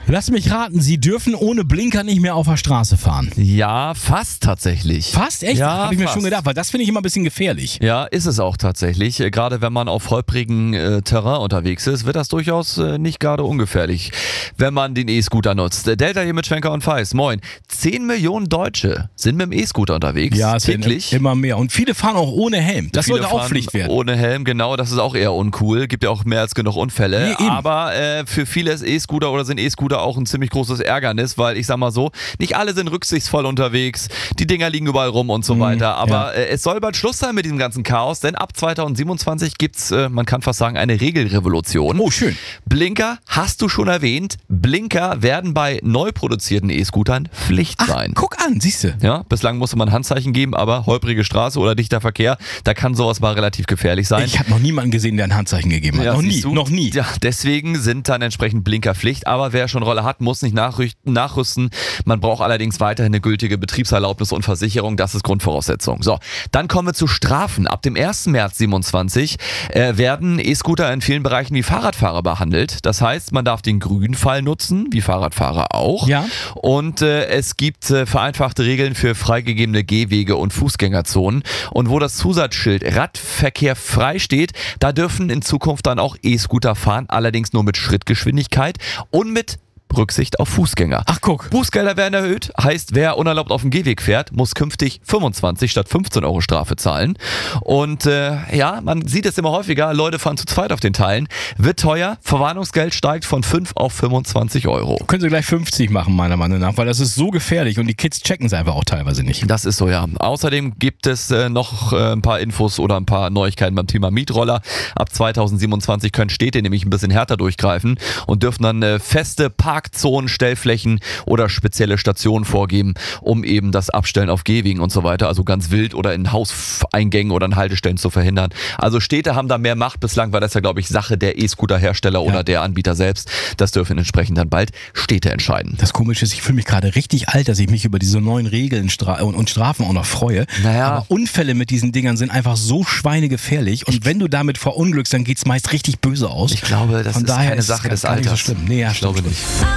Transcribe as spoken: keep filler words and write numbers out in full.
Lass mich raten, Sie dürfen ohne Blinker nicht mehr auf der Straße fahren. Ja, fast tatsächlich. Fast? Echt? Ja, Habe ich mir fast. schon gedacht, weil das finde ich immer ein bisschen gefährlich. Ja, ist es auch tatsächlich. Äh, Gerade wenn man auf holprigem äh, Terrain unterwegs ist, wird das durchaus äh, nicht gerade ungefährlich, wenn man den E-Scooter nutzt. Äh, Delta hier mit Schwenker und Feist. Moin. zehn Millionen Deutsche sind mit dem E-Scooter unterwegs. Ja, es werden täglich. immer mehr. Und viele fahren auch ohne Helm. Das Viele sollte auch fahren Pflicht werden. Ohne Helm, genau, das ist auch eher uncool. Gibt ja auch mehr als genug Unfälle. Nee, eben. Aber äh, für viele ist E-Scooter oder sind E-Scooter auch ein ziemlich großes Ärgernis, weil ich sag mal so, nicht alle sind rücksichtsvoll unterwegs, die Dinger liegen überall rum und so Mhm, weiter. Aber ja. äh, es soll bald Schluss sein mit diesem ganzen Chaos, denn ab zweitausendsiebenundzwanzig gibt's, äh, man kann fast sagen, eine Regelrevolution. Oh, schön. Blinker, hast du schon erwähnt, Blinker werden bei neu produzierten E-Scootern Pflicht Ach, sein. guck an, siehst du. Ja, bislang musste man Handzeichen geben, aber holprige Straße oder dichter Verkehr, da kann sowas mal relativ gefährlich sein. Ich habe noch niemanden gesehen, der ein Handzeichen gegeben hat. Ja, noch nie, siehst du? noch nie. Ja, deswegen sind dann entsprechend Blinkerpflicht. Aber wer schon Roller hat, muss nicht nachrü- nachrüsten. Man braucht allerdings weiterhin eine gültige Betriebserlaubnis und Versicherung. Das ist Grundvoraussetzung. So, dann kommen wir zu Strafen. Ab dem ersten März siebenundzwanzig äh, werden E-Scooter in vielen Bereichen wie Fahrradfahrer behandelt. Das heißt, man darf den Grünpfeil nutzen, wie Fahrradfahrer auch. Ja. Und äh, es gibt äh, vereinfachte Regeln für freigegebene Gehwege und Fußgängerzonen. Und wo das Zusatzschild Radverkehr frei steht, da dürfen in Zukunft dann auch E-Scooter fahren, allerdings nur mit Schrittgeschwindigkeit und mit Rücksicht auf Fußgänger. Ach, guck. Bußgelder werden erhöht, heißt, wer unerlaubt auf dem Gehweg fährt, muss künftig fünfundzwanzig statt fünfzehn Euro Strafe zahlen. Und äh, ja, man sieht es immer häufiger, Leute fahren zu zweit auf den Teilen. Wird teuer, Verwarnungsgeld steigt von fünf auf fünfundzwanzig Euro. Können Sie gleich fünfzig machen, meiner Meinung nach, weil das ist so gefährlich und die Kids checken es einfach auch teilweise nicht. Das ist so, ja. Außerdem gibt es äh, noch äh, ein paar Infos oder ein paar Neuigkeiten beim Thema Mietroller. Ab zweitausendsiebenundzwanzig können Städte nämlich ein bisschen härter durchgreifen und dürfen dann äh, feste Parkzonen, Stellflächen oder spezielle Stationen vorgeben, um eben das Abstellen auf Gehwegen und so weiter, also ganz wild oder in Hauseingängen oder in Haltestellen zu verhindern. Also Städte haben da mehr Macht. Bislang war das ja, glaube ich, Sache der E-Scooter-Hersteller Ja. oder der Anbieter selbst. Das dürfen entsprechend dann bald Städte entscheiden. Das Komische ist, ich fühle mich gerade richtig alt, dass ich mich über diese neuen Regeln stra- und, und Strafen auch noch freue. Naja. Aber Unfälle mit diesen Dingern sind einfach so schweinegefährlich und wenn du damit verunglückst, dann geht's meist richtig böse aus. Ich glaube, das Von ist daher keine ist Sache es des gar nicht so Alters. schlimm. Nee, ja, Ich stimmt, glaube stimmt. nicht.